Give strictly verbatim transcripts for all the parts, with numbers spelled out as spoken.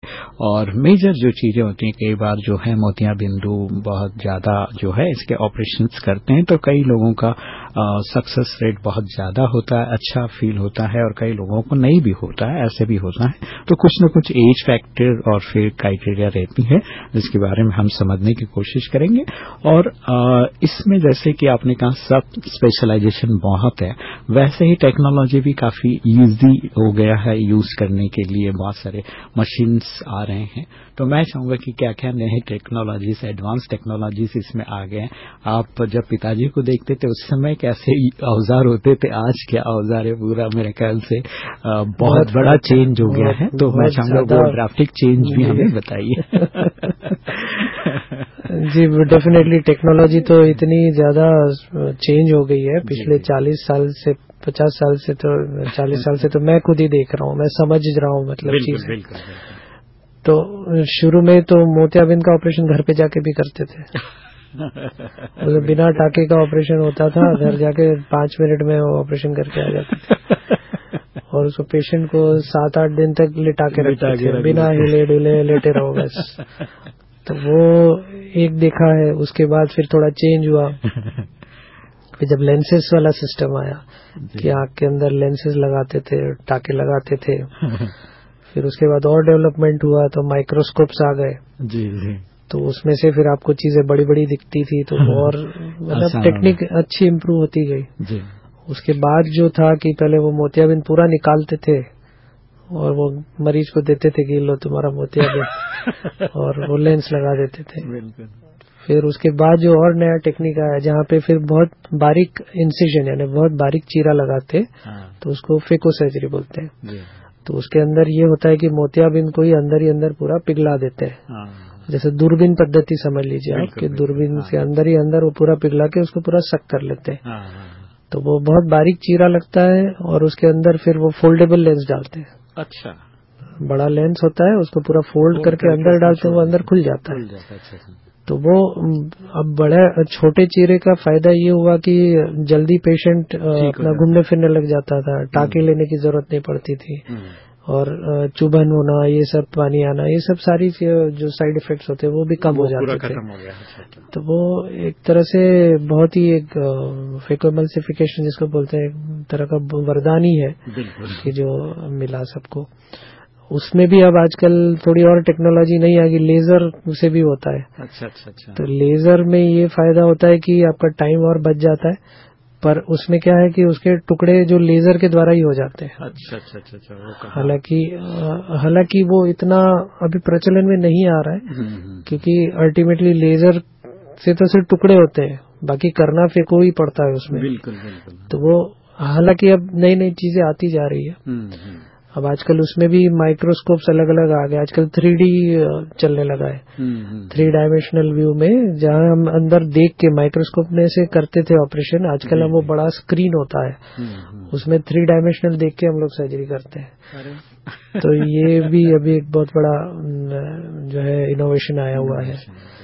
और मेजर जो चीजें होती हैं, कई बार जो है मोतियाबिंदु बहुत ज्यादा जो है इसके ऑपरेशंस करते हैं, तो कई लोगों का सक्सेस रेट बहुत ज्यादा होता है, अच्छा फील होता है, और कई लोगों को नहीं भी होता है, ऐसे भी होता है। तो कुछ न कुछ एज फैक्टर और फिर क्राइटेरिया रहती है, जिसके बारे में हम समझने की कोशिश करेंगे। और आ, इसमें जैसे कि आपने कहा सब स्पेशलाइजेशन बहुत है, वैसे ही टेक्नोलॉजी भी काफी इजी हो गया है यूज करने के लिए, बहुत सारे मशीन्स आ रहे हैं। तो मैं चाहूंगा कि क्या क्या नए टेक्नोलॉजीज, एडवांस टेक्नोलॉजीज इसमें आ गए हैं। आप जब पिताजी को देखते थे उस समय कैसे औजार होते थे, आज क्या औजार है, पूरा मेरे ख्याल से आ, बहुत बड़ा चेंज हो गया है। तो मैं चाहूंगा वो ड्राफ्टिक चेंज भी हमें बताइए। जी, डेफिनेटली टेक्नोलॉजी तो इतनी ज्यादा चेंज हो गई है पिछले चालीस साल से, पचास साल से, तो चालीस साल से तो मैं खुद ही देख रहा हूँ, मैं समझ रहा हूँ मतलब चीजें। तो शुरू में तो मोतियाबिंद का ऑपरेशन घर पे जाके भी करते थे। मतलब बिना टाके का ऑपरेशन होता था, घर जाके पांच मिनट में वो ऑपरेशन करके आ जाते थे, और उसको पेशेंट को सात आठ दिन तक लिटा के रखते थे, बिना हिले डुले लेटे रहो बस। तो वो एक देखा है। उसके बाद फिर थोड़ा चेंज हुआ, फिर जब लेंसेज वाला सिस्टम आया कि आंख के अंदर लेंसेज लगाते थे, टाके लगाते थे, फिर उसके बाद और डेवलपमेंट हुआ तो माइक्रोस्कोप्स आ गए। जी जी। तो उसमें से फिर आपको चीजें बड़ी बड़ी दिखती थी, तो और मतलब टेक्निक अच्छी इम्प्रूव होती गई जी। उसके बाद जो था कि पहले वो मोतियाबिंद पूरा निकालते थे और वो मरीज को देते थे कि लो तुम्हारा मोतियाबिंद, और वो लेंस लगा देते थे। फिर उसके बाद जो और नया टेक्निक आया, जहाँ पे फिर बहुत बारीक इंसिजन यानी बहुत बारीक चीरा लगाते, तो उसको फेको सर्जरी बोलते हैं। तो उसके अंदर ये होता है कि मोतियाबिंद को ही अंदर ही अंदर पूरा पिघला देते हैं, जैसे दूरबीन पद्धति समझ लीजिए आप, कि दूरबीन के अंदर ही अंदर वो पूरा पिघला के उसको पूरा सक कर लेते हैं। तो वो बहुत बारीक चीरा लगता है, और उसके अंदर फिर वो फोल्डेबल लेंस डालते हैं। अच्छा, बड़ा लेंस होता है, उसको पूरा फोल्ड करके अंदर डालते हैं, वो अंदर खुल जाता है। तो वो अब बड़ा छोटे चीरे का फायदा ये हुआ कि जल्दी पेशेंट अपना घूमने फिरने लग जाता था, टाके लेने की जरूरत नहीं पड़ती थी, और चुभन होना, ये सब पानी आना, ये सब सारी जो साइड इफेक्ट्स होते हैं वो भी कम हो जाते थे। तो वो एक तरह से बहुत ही एक फेकोएमल्सिफिकेशन जिसको बोलते हैं, एक तरह का वरदान ही है कि जो मिला सबको। उसमें भी अब आजकल थोड़ी और टेक्नोलॉजी नहीं आ गई, लेजर से भी होता है। अच्छा अच्छा अच्छा। तो लेजर में ये फायदा होता है कि आपका टाइम और बच जाता है, पर उसमें क्या है कि उसके टुकड़े जो लेजर के द्वारा ही हो जाते हैं। अच्छा अच्छा अच्छा। हालांकि हालांकि वो इतना अभी प्रचलन में नहीं आ रहा है, क्योंकि अल्टीमेटली लेजर से तो सिर्फ टुकड़े होते हैं, बाकी करना फेंको ही पड़ता है उसमें। बिल्कुल बिल्कुल। तो वो हालांकि अब नई नई चीजें आती जा रही है। अब आजकल उसमें भी माइक्रोस्कोप्स अलग अलग आ गए, आजकल थ्री डी चलने लगा है, थ्री डायमेंशनल व्यू में, जहां हम अंदर देख के माइक्रोस्कोप में से करते थे ऑपरेशन, आजकल हम वो बड़ा स्क्रीन होता है, उसमें थ्री डायमेंशनल देख के हम लोग सर्जरी करते हैं। तो ये भी अभी एक बहुत बड़ा जो है इनोवेशन आया हुआ है।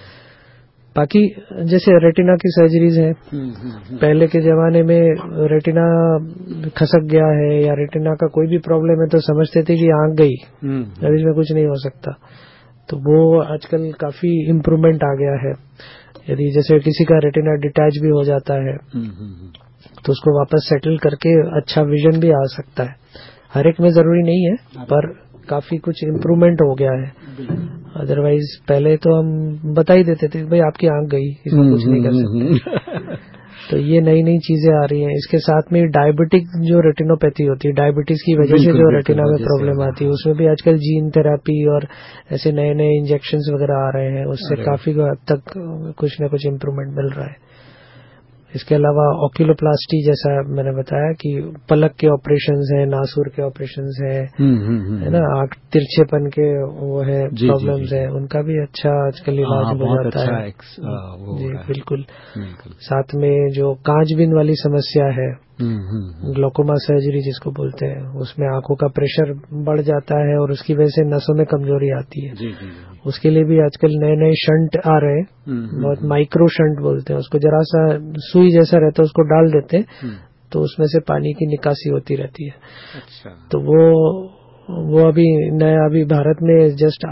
बाकी जैसे रेटिना की सर्जरीज हैं, पहले के जमाने में रेटिना खसक गया है या रेटिना का कोई भी प्रॉब्लम है तो समझते थे कि आंख गई, अब इसमें कुछ नहीं हो सकता। तो वो आजकल काफी इम्प्रूवमेंट आ गया है। यदि जैसे किसी का रेटिना डिटैच भी हो जाता है तो उसको वापस सेटल करके अच्छा विजन भी आ सकता है। हर एक में जरूरी नहीं है, पर काफी कुछ इम्प्रूवमेंट हो गया है। अदरवाइज पहले तो हम बता ही देते थे भाई आपकी आंख गई, इसमें कुछ नहीं कर सकते। तो ये नई नई चीजें आ रही हैं। इसके साथ में डायबिटिक जो रेटिनोपैथी होती है, डायबिटीज की वजह से जो रेटिना में प्रॉब्लम आती है, उसमें भी आजकल जीन थेरापी और ऐसे नए नए इंजेक्शंस वगैरह आ रहे हैं, उससे काफी हद तक कुछ न कुछ इम्प्रूवमेंट मिल रहा है। इसके अलावा ऑक्यूलोप्लास्टी, जैसा मैंने बताया कि पलक के ऑपरेशंस हैं, नासूर के ऑपरेशंस हैं, है ना, आंख तिरछेपन के वो है प्रॉब्लम्स है, उनका भी अच्छा आजकल इलाज हो जाता अच्छा है। जी बिल्कुल। साथ में जो कांचबीन वाली समस्या है, ग्लोकोमा सर्जरी जिसको बोलते हैं, उसमें आंखों का प्रेशर बढ़ जाता है और उसकी वजह से नसों में कमजोरी आती है। जी, जी, जी। उसके लिए भी आजकल नए नए शंट आ रहे हैं, बहुत माइक्रो शंट बोलते हैं उसको, जरा सा सुई जैसा रहता है, उसको डाल देते हैं तो उसमें से पानी की निकासी होती रहती है। अच्छा। तो वो वो अभी नया अभी भारत में जस्ट